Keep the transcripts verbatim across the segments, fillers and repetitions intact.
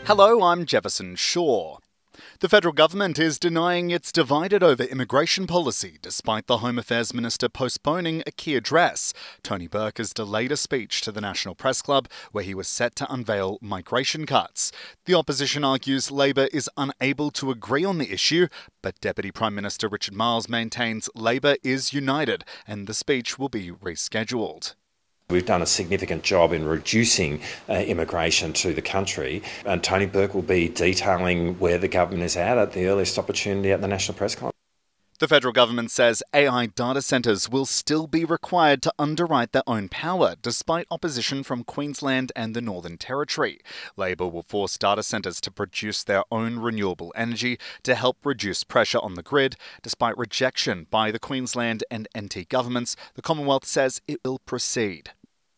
Hello, I'm Jefferson Shaw. The federal government is denying it's divided over immigration policy, despite the Home Affairs Minister postponing a key address. Tony Burke has delayed a speech to the National Press Club, where he was set to unveil migration cuts. The opposition argues Labor is unable to agree on the issue, but Deputy Prime Minister Richard Marles maintains Labor is united and the speech will be rescheduled. We've done a significant job in reducing uh, immigration to the country, and Tony Burke will be detailing where the government is at at the earliest opportunity at the National Press Club. The federal government says A I data centres will still be required to underwrite their own power, despite opposition from Queensland and the Northern Territory. Labor will force data centres to produce their own renewable energy to help reduce pressure on the grid. Despite rejection by the Queensland and N T governments, the Commonwealth says it will proceed.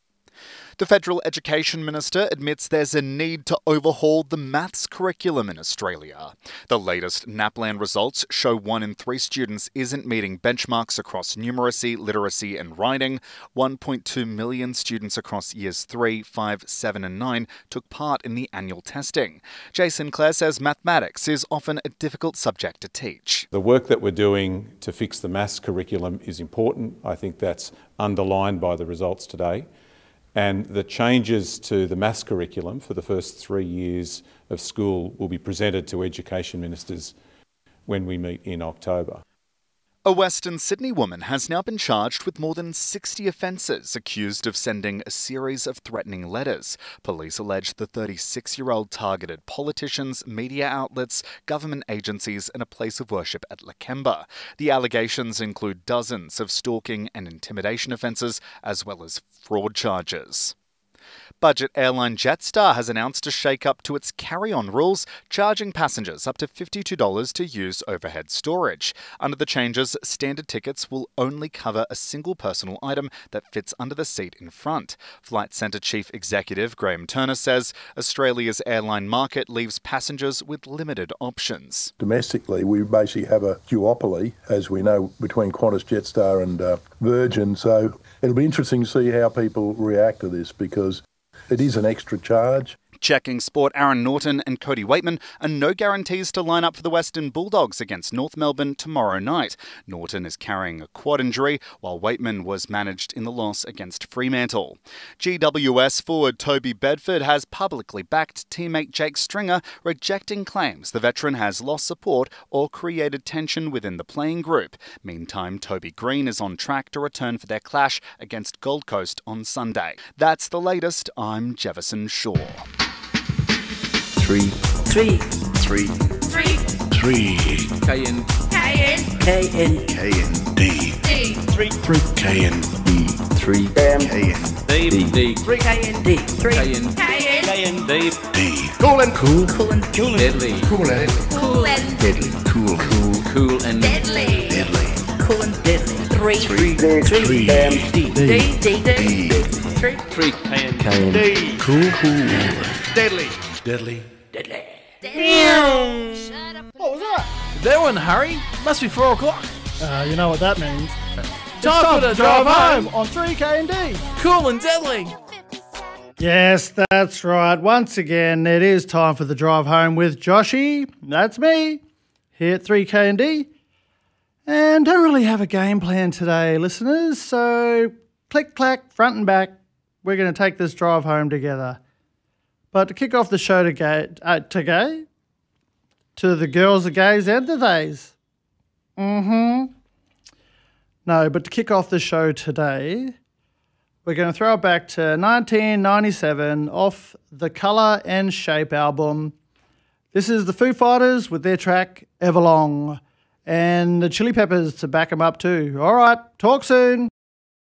The Federal Education Minister admits there's a need to overhaul the maths curriculum in Australia. The latest NAPLAN results show one in three students isn't meeting benchmarks across numeracy, literacy and writing. one point two million students across years three, five, seven and nine took part in the annual testing. Jason Clare says mathematics is often a difficult subject to teach. The work that we're doing to fix the maths curriculum is important. I think that's underlined by the results today. And the changes to the maths curriculum for the first three years of school will be presented to education ministers when we meet in October. A Western Sydney woman has now been charged with more than sixty offences, accused of sending a series of threatening letters. Police allege the thirty-six-year-old targeted politicians, media outlets, government agencies and a place of worship at Lakemba. The allegations include dozens of stalking and intimidation offences, as well as fraud charges. Budget airline Jetstar has announced a shake-up to its carry-on rules, charging passengers up to fifty-two dollars to use overhead storage. Under the changes, standard tickets will only cover a single personal item that fits under the seat in front. Flight Centre Chief Executive Graham Turner says Australia's airline market leaves passengers with limited options. Domestically, we basically have a duopoly, as we know, between Qantas, Jetstar and uh, Virgin, so it'll be interesting to see how people react to this, because it is an extra charge. Checking sport, Aaron Naughton and Cody Weightman are no guarantees to line up for the Western Bulldogs against North Melbourne tomorrow night. Naughton is carrying a quad injury, while Weightman was managed in the loss against Fremantle. G W S forward Toby Bedford has publicly backed teammate Jake Stringer, rejecting claims the veteran has lost support or created tension within the playing group. Meantime, Toby Green is on track to return for their clash against Gold Coast on Sunday. That's the latest. I'm Jefferson Shaw. Three. Three. Three. Three. Three. K N. K N. K N. K N. D. D. Three. Three. K N. D. Three. M. K N. D. D. Three. K N. D. Three. K N. K N. K N. D. D. Cool and Cool. Cool and Cool and deadly. Cool and Cool and deadly. Cool. Cool. Cool and Deadly. Deadly. Cool and deadly. Three. Three. Three. Three. M. D. D. D. D. D. Three. Three. K N. K N. D. Cool. Cool. Deadly. Deadly. Deadly. Damn! What was that? That one, hurry. Must be four o'clock. Uh, you know what that means. Time, time for the drive home. on three K and D. Cool and deadly. Yes, that's right. Once again, it is time for the drive home with Joshy. That's me, here at three K and D. And don't really have a game plan today, listeners. So, click, clack, front and back. We're going to take this drive home together. But to kick off the show today, uh, today to the girls, the gays, and the theys. Mm-hmm. No, but to kick off the show today, we're going to throw it back to nineteen ninety-seven off the Colour and Shape album. This is the Foo Fighters with their track Everlong, and the Chili Peppers to back them up too. All right, talk soon.